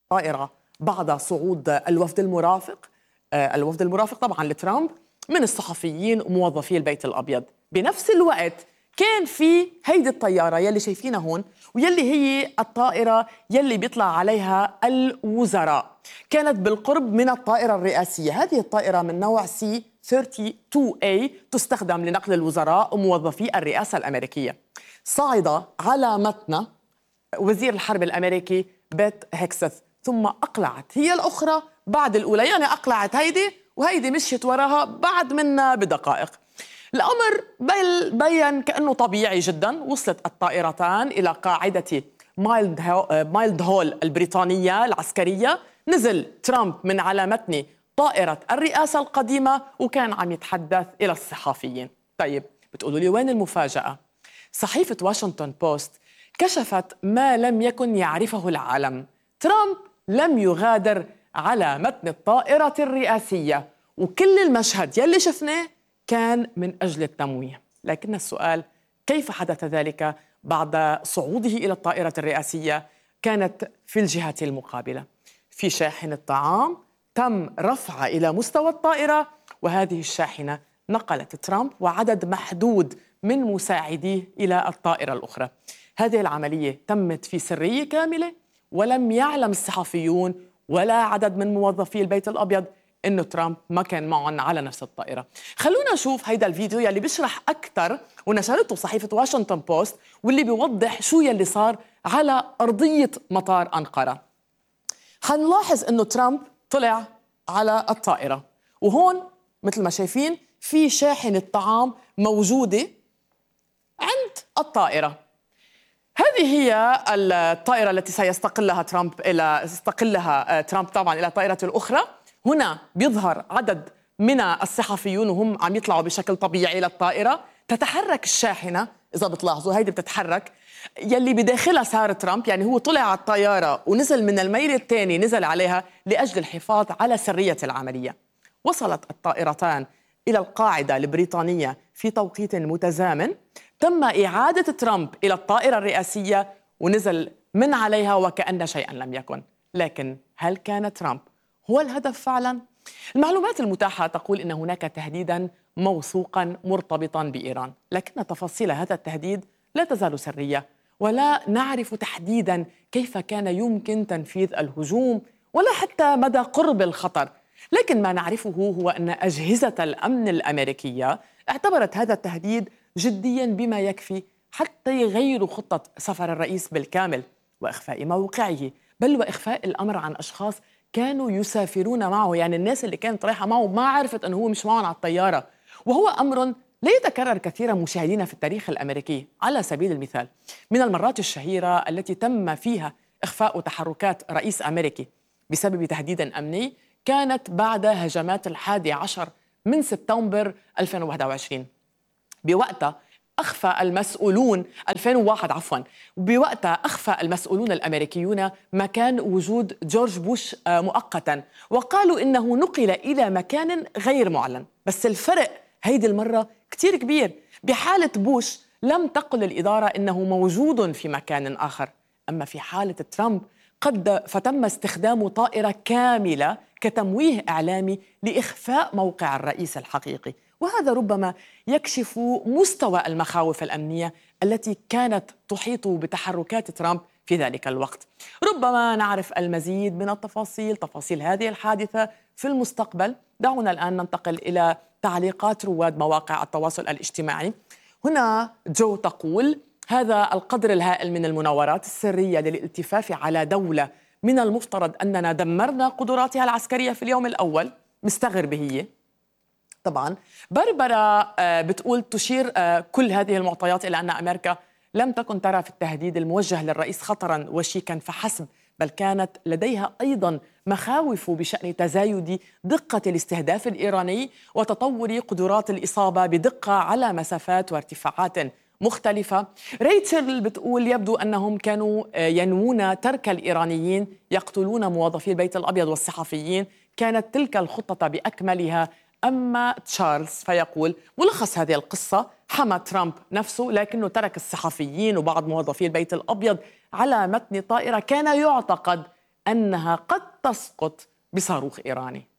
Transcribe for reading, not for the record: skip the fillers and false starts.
الطائرة بعد صعود الوفد المرافق طبعا لترامب من الصحفيين وموظفي البيت الأبيض. بنفس الوقت كان في هيدي الطيارة يلي شايفينها هون، ويلي هي الطائرة يلي بيطلع عليها الوزراء، كانت بالقرب من الطائرة الرئاسية. هذه الطائرة من نوع C-32A تستخدم لنقل الوزراء وموظفي الرئاسة الأمريكية. صعد على متنها وزير الحرب الأمريكي بيت هيكسث، ثم أقلعت هي الأخرى بعد الأولى، يعني أقلعت هيدي وهيدي مشيت وراها بعد منا بدقائق. الأمر بين كأنه طبيعي جدا. وصلت الطائرتان إلى قاعدة مايلد هول البريطانية العسكرية. نزل ترامب من على متن طائرة الرئاسة القديمة وكان عم يتحدث إلى الصحفيين. طيب بتقولوا لي وين المفاجأة؟ صحيفة واشنطن بوست كشفت ما لم يكن يعرفه العالم. ترامب لم يغادر على متن الطائرة الرئاسية، وكل المشهد يلي شفناه كان من أجل التمويه. لكن السؤال، كيف حدث ذلك بعد صعوده إلى الطائرة الرئاسية؟ كانت في الجهة المقابلة في شاحنة طعام تم رفعها إلى مستوى الطائرة، وهذه الشاحنة نقلت ترامب وعدد محدود من مساعديه إلى الطائرة الأخرى. هذه العملية تمت في سرية كاملة، ولم يعلم الصحفيون ولا عدد من موظفي البيت الأبيض إنه ترامب ما كان معهم على نفس الطائرة. خلونا نشوف هيدا الفيديو يلي بيشرح أكثر ونشرته صحيفة واشنطن بوست، واللي بيوضح شو يلي صار على أرضية مطار أنقرة. حنلاحظ إنه ترامب طلع على الطائرة، وهون مثل ما شايفين في شاحنة طعام موجودة عند الطائرة. هذه هي الطائرة التي سيستقلها ترامب طبعا إلى طائرته الأخرى. هنا بيظهر عدد من الصحفيون وهم عم يطلعوا بشكل طبيعي إلى الطائرة. تتحرك الشاحنة، إذا بتلاحظوا هيدي بتتحرك، يلي بداخلها سار ترامب. يعني هو طلع على الطيارة ونزل من الميل الثاني، نزل عليها لأجل الحفاظ على سرية العملية. وصلت الطائرتان إلى القاعدة البريطانية في توقيت متزامن. تم إعادة ترامب إلى الطائرة الرئاسية ونزل من عليها وكأن شيئا لم يكن. لكن هل كان ترامب هو الهدف فعلا؟ المعلومات المتاحة تقول إن هناك تهديدا موثوقا مرتبطا بإيران، لكن تفاصيل هذا التهديد لا تزال سرية، ولا نعرف تحديدا كيف كان يمكن تنفيذ الهجوم ولا حتى مدى قرب الخطر. لكن ما نعرفه هو أن أجهزة الأمن الأمريكية اعتبرت هذا التهديد جديا بما يكفي حتى يغيروا خطة سفر الرئيس بالكامل وإخفاء موقعه، بل وإخفاء الأمر عن أشخاص كانوا يسافرون معه. يعني الناس اللي كانت رايحة معه ما عرفت أنه هو مش معهم على الطيارة، وهو أمر لا يتكرر كثيرا مشاهدينا في التاريخ الأمريكي. على سبيل المثال، من المرات الشهيرة التي تم فيها إخفاء تحركات رئيس أمريكي بسبب تهديد أمني كانت بعد هجمات 11 من سبتمبر 2021. بوقتها أخفى المسؤولون 2001 عفوا بوقتها أخفى المسؤولون الأمريكيون مكان وجود جورج بوش مؤقتا، وقالوا إنه نقل إلى مكان غير معلن. بس الفرق هيدي المرة كتير كبير. بحالة بوش لم تقل الإدارة إنه موجود في مكان آخر، أما في حالة ترامب فتم استخدام طائرة كاملة كتمويه إعلامي لإخفاء موقع الرئيس الحقيقي. وهذا ربما يكشف مستوى المخاوف الأمنية التي كانت تحيط بتحركات ترامب في ذلك الوقت. ربما نعرف المزيد من تفاصيل هذه الحادثة في المستقبل. دعونا الآن ننتقل إلى تعليقات رواد مواقع التواصل الاجتماعي. هنا جو تقول: هذا القدر الهائل من المناورات السرية للالتفاف على دولة من المفترض أننا دمرنا قدراتها العسكرية في اليوم الأول. مستغربة هي طبعا. بربرة بتقول تشير كل هذه المعطيات إلى أن أمريكا لم تكن ترى في التهديد الموجه للرئيس خطرا وشيكا فحسب، بل كانت لديها أيضا مخاوف بشأن تزايد دقة الاستهداف الإيراني وتطور قدرات الإصابة بدقة على مسافات وارتفاعات مختلفة. ريتشل بتقول يبدو أنهم كانوا ينوون ترك الإيرانيين يقتلون موظفي البيت الأبيض والصحفيين. كانت تلك الخطة بأكملها. أما تشارلز فيقول ملخص هذه القصة: حمى ترامب نفسه لكنه ترك الصحفيين وبعض موظفي البيت الأبيض على متن طائرة كان يعتقد أنها قد تسقط بصاروخ إيراني.